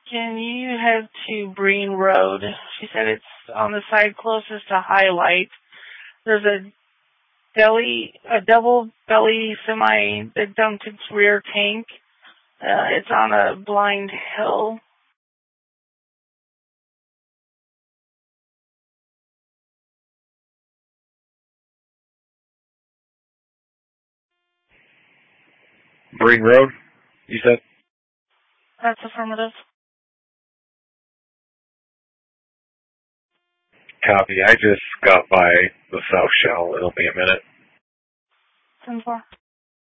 Can you head to Breen Road? She said it's on the side closest to Highlight. There's a double belly semi that dumped its rear tank. It's on a blind hill. Breen Road, you said? That's affirmative. Copy. I just got by the South Shell. It'll be a minute. 10-4.